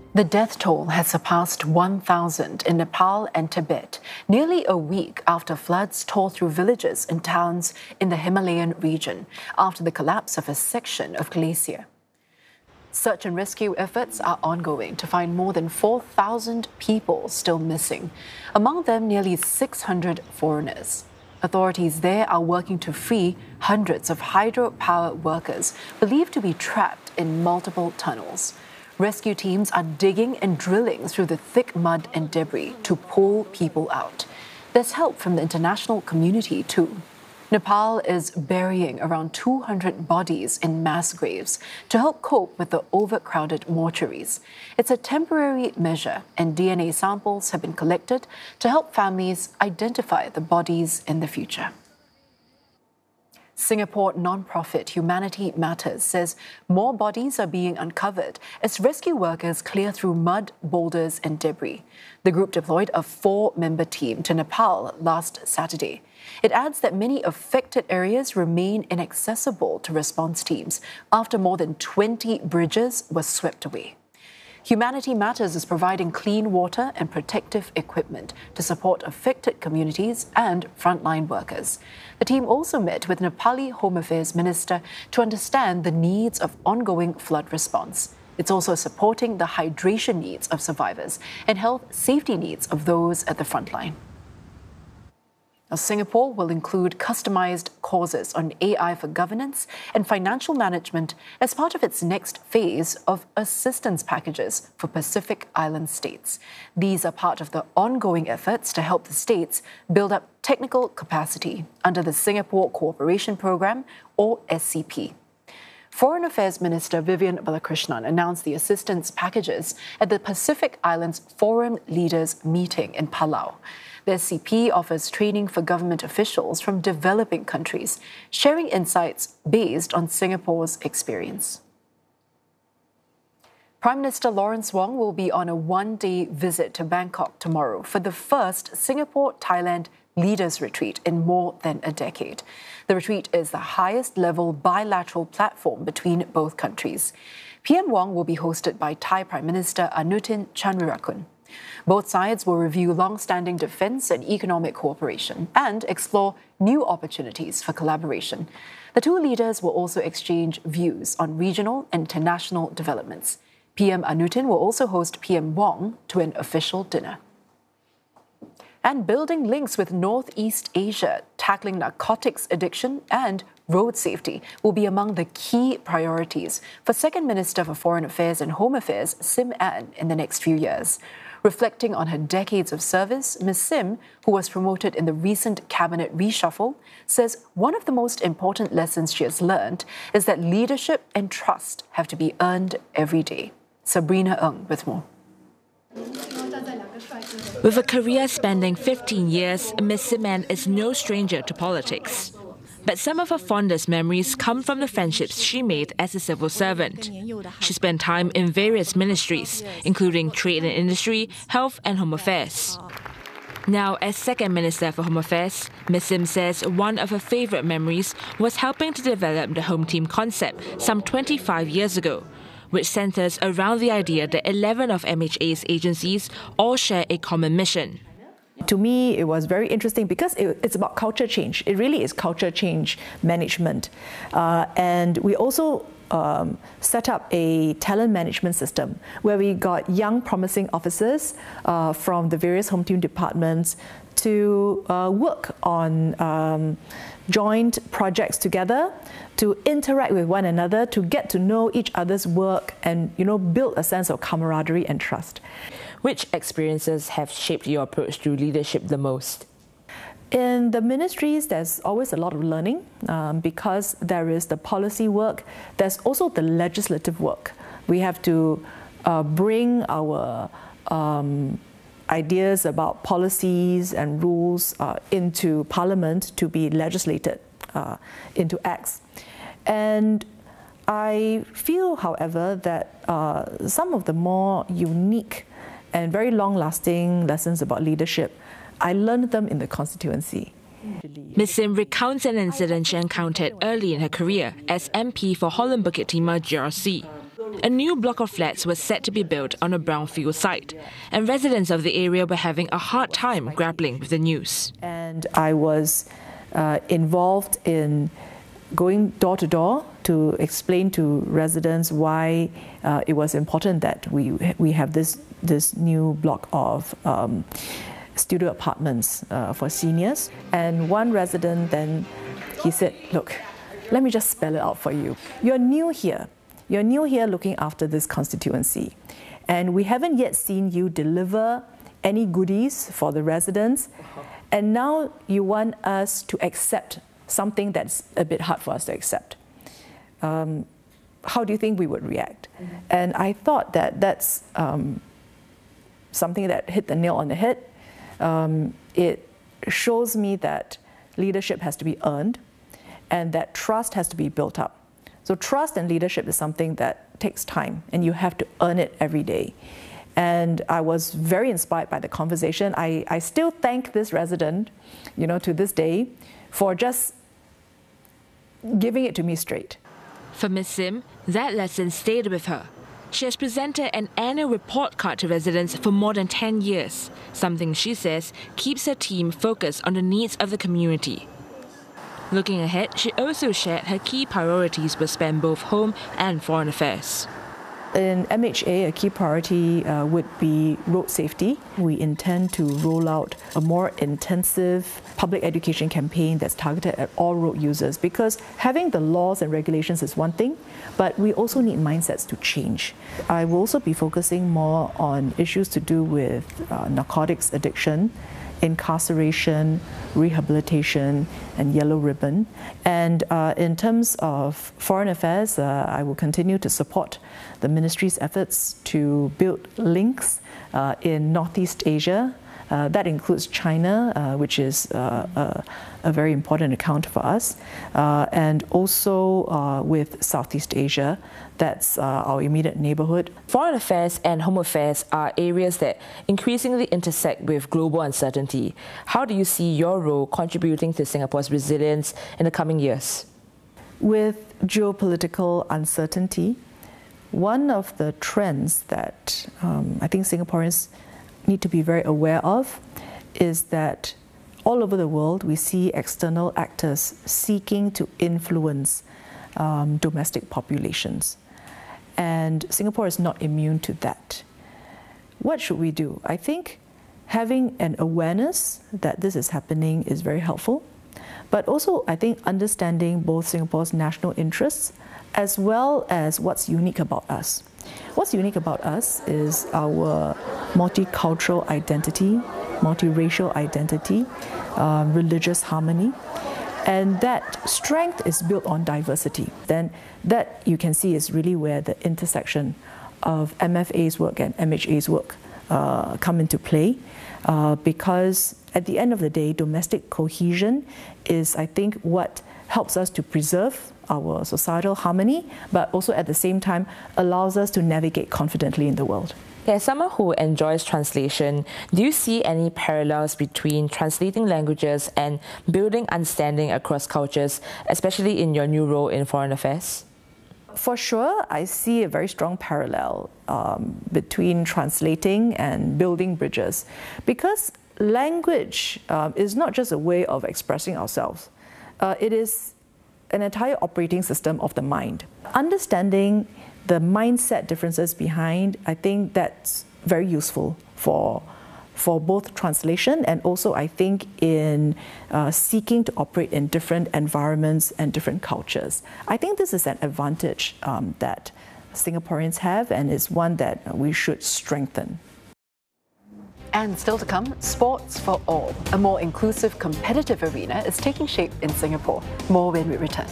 The death toll has surpassed 1,000 in Nepal and Tibet, nearly a week after floods tore through villages and towns in the Himalayan region after the collapse of a section of glacier. Search and rescue efforts are ongoing to find more than 4,000 people still missing, among them nearly 600 foreigners. Authorities there are working to free hundreds of hydropower workers believed to be trapped in multiple tunnels. Rescue teams are digging and drilling through the thick mud and debris to pull people out. There's help from the international community too. Nepal is burying around 200 bodies in mass graves to help cope with the overcrowded mortuaries. It's a temporary measure, and DNA samples have been collected to help families identify the bodies in the future. Singapore non-profit Humanity Matters says more bodies are being uncovered as rescue workers clear through mud, boulders and debris. The group deployed a 4-member team to Nepal last Saturday. It adds that many affected areas remain inaccessible to response teams after more than 20 bridges were swept away. Humanity Matters is providing clean water and protective equipment to support affected communities and frontline workers. The team also met with Nepali Home Affairs Minister to understand the needs of ongoing flood response. It's also supporting the hydration needs of survivors and health safety needs of those at the frontline. Now, Singapore will include customized courses on AI for governance and financial management as part of its next phase of assistance packages for Pacific Island states. These are part of the ongoing efforts to help the states build up technical capacity under the Singapore Cooperation Programme, or SCP. Foreign Affairs Minister Vivian Balakrishnan announced the assistance packages at the Pacific Islands Forum Leaders meeting in Palau. The SCP offers training for government officials from developing countries, sharing insights based on Singapore's experience. Prime Minister Lawrence Wong will be on a one-day visit to Bangkok tomorrow for the first Singapore-Thailand Leaders Retreat in more than a decade. The retreat is the highest-level bilateral platform between both countries. PM Wong will be hosted by Thai Prime Minister Anutin Chanvirakul. Both sides will review long-standing defence and economic cooperation and explore new opportunities for collaboration. The two leaders will also exchange views on regional and international developments. PM Anutin will also host PM Wong to an official dinner. And building links with Northeast Asia, tackling narcotics addiction and road safety will be among the key priorities for Second Minister for Foreign Affairs and Home Affairs, Sim Ann, in the next few years. Reflecting on her decades of service, Ms. Sim, who was promoted in the recent cabinet reshuffle, says one of the most important lessons she has learned is that leadership and trust have to be earned every day. Sabrina Ng with more. With a career spanning 15 years, Ms. Sim Ann is no stranger to politics. But some of her fondest memories come from the friendships she made as a civil servant. She spent time in various ministries, including Trade and Industry, Health and Home Affairs. Now, as Second Minister for Home Affairs, Ms. Sim says one of her favourite memories was helping to develop the Home Team concept some 25 years ago, which centres around the idea that 11 of MHA's agencies all share a common mission. To me, it was very interesting because it's about culture change. It really is culture change management. And we also set up a talent management system where we got young, promising officers from the various home team departments to work on joint projects together, to interact with one another, to get to know each other's work and, build a sense of camaraderie and trust. Which experiences have shaped your approach to leadership the most? In the ministries, there's always a lot of learning because there is the policy work. There's also the legislative work. We have to bring our ideas about policies and rules into Parliament to be legislated into acts. And I feel, however, that some of the more unique and very long-lasting lessons about leadership, I learned them in the constituency. Ms. Sim recounts an incident she encountered early in her career as MP for Holland Bukit Timah GRC. A new block of flats was set to be built on a brownfield site, and residents of the area were having a hard time grappling with the news. And I was involved in going door to door to explain to residents why it was important that we have this new block of studio apartments for seniors. And one resident then, he said, look, let me just spell it out for you. You're new here. You're new here looking after this constituency. And we haven't yet seen you deliver any goodies for the residents. And now you want us to accept something that's a bit hard for us to accept. How do you think we would react? Mm-hmm. And I thought that that's something that hit the nail on the head. It shows me that leadership has to be earned and that trust has to be built up. So trust and leadership is something that takes time, and you have to earn it every day. And I was very inspired by the conversation. I still thank this resident, to this day, for just giving it to me straight. For Ms. Sim, that lesson stayed with her. She has presented an annual report card to residents for more than 10 years, something she says keeps her team focused on the needs of the community. Looking ahead, she also shared her key priorities will span both home and foreign affairs. In MHA, a key priority would be road safety. We intend to roll out a more intensive public education campaign that's targeted at all road users, because having the laws and regulations is one thing, but we also need mindsets to change. I will also be focusing more on issues to do with narcotics addiction, incarceration, rehabilitation, and yellow ribbon. And in terms of foreign affairs, I will continue to support the ministry's efforts to build links in Northeast Asia. That includes China, which is a very important account for us, and also with Southeast Asia. That's our immediate neighborhood. Foreign affairs and home affairs are areas that increasingly intersect with global uncertainty. How do you see your role contributing to Singapore's resilience in the coming years? With geopolitical uncertainty, one of the trends that I think Singaporeans need to be very aware of is that all over the world we see external actors seeking to influence domestic populations. And Singapore is not immune to that. What should we do? I think having an awareness that this is happening is very helpful, but also I think understanding both Singapore's national interests as well as what's unique about us. What's unique about us is our multicultural identity, multiracial identity, religious harmony, and that strength is built on diversity. Then that you can see is really where the intersection of MFA's work and MHA's work come into play, because at the end of the day, domestic cohesion is, I think, what helps us to preserve our societal harmony, but also at the same time allows us to navigate confidently in the world. As someone who enjoys translation, do you see any parallels between translating languages and building understanding across cultures, especially in your new role in foreign affairs? For sure, I see a very strong parallel between translating and building bridges, because language is not just a way of expressing ourselves. It is an entire operating system of the mind. Understanding the mindset differences behind, I think that's very useful for both translation and also I think in seeking to operate in different environments and different cultures. I think this is an advantage that Singaporeans have, and is one that we should strengthen. And still to come, sports for all. A more inclusive, competitive arena is taking shape in Singapore. More when we return.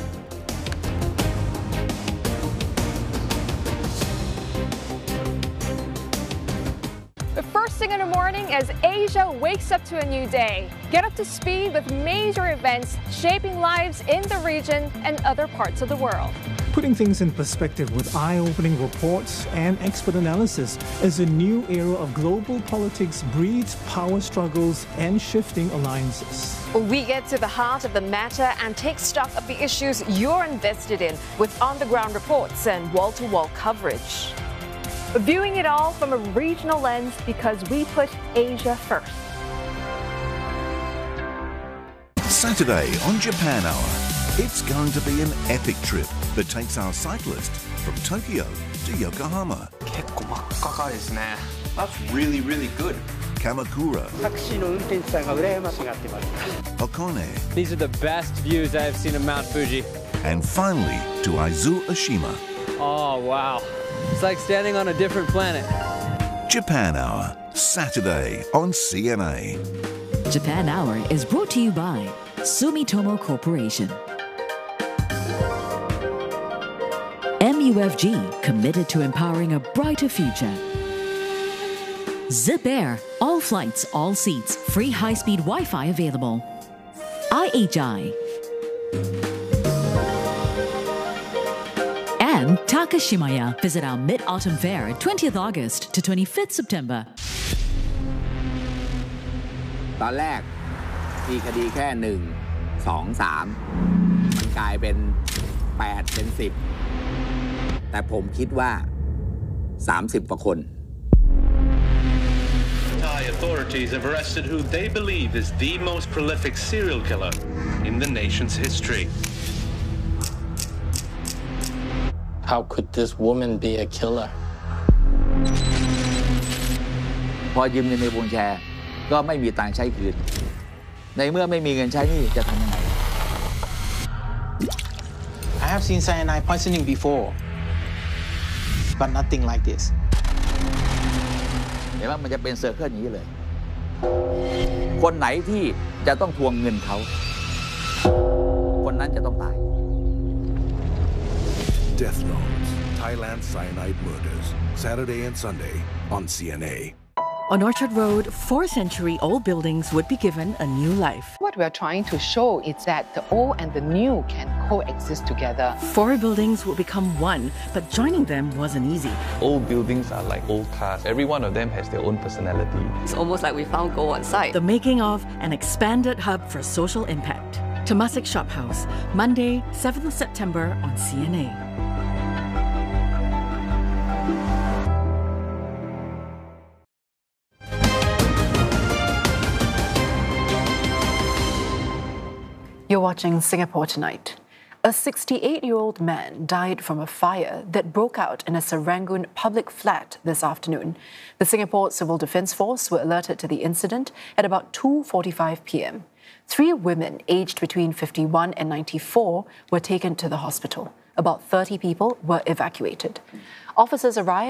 The first thing in the morning as Asia wakes up to a new day. Get up to speed with major events shaping lives in the region and other parts of the world. Putting things in perspective with eye-opening reports and expert analysis as a new era of global politics breeds power struggles and shifting alliances. We get to the heart of the matter and take stock of the issues you're invested in with on-the-ground reports and wall-to-wall coverage. Viewing it all from a regional lens because we put Asia first. Saturday on Japan Hour, it's going to be an epic trip that takes our cyclist from Tokyo to Yokohama. That's really, really good. Kamakura, Hakone, These are the best views I have seen of Mount Fuji. and finally to Aizu Oshima. Oh, wow. It's like standing on a different planet. Japan Hour, Saturday on CNA. Japan Hour is brought to you by Sumitomo Corporation. MUFG, committed to empowering a brighter future. Zip Air, all flights, all seats, free high-speed Wi-Fi available. IHI. And Takashimaya. Visit our Mid-Autumn Fair, 20th August to 25th September. ตอนแรกมีคดีแค่1 2 3มันกลายเป็น8เป็น10แต่ผมคิดว่า30กว่าคน Thai authorities have arrested who they believe is the most prolific serial killer in the nation's history. How could this woman be a killer? พอยืมเงินในวงแชร์ก็ไม่มีตังค์ใช้คืนในเมื่อไม่มีเงินใช้นี่จะทำยังไง I have seen cyanide poisoning before, but nothing like this. เห็นว่ามันจะเป็นเซอร์เคิลอย่างนี้เลยคนไหนที่จะต้องทวงเงินเขาคนนั้นจะต้องตาย Death Notes, Thailand Cyanide Murders, Saturday and Sunday on CNA. On Orchard Road, 4-century-old buildings would be given a new life. What we are trying to show is that the old and the new can coexist together. 4 buildings would become one, but joining them wasn't easy. Old buildings are like old cars. Every one of them has their own personality. It's almost like we found gold on site. The making of an expanded hub for social impact. Temasek Shop House, Monday, 7th September on CNA. You're watching Singapore Tonight. A 68-year-old man died from a fire that broke out in a Serangoon public flat this afternoon. The Singapore Civil Defence Force were alerted to the incident at about 2:45 p.m. 3 women aged between 51 and 94 were taken to the hospital. About 30 people were evacuated. Officers arrived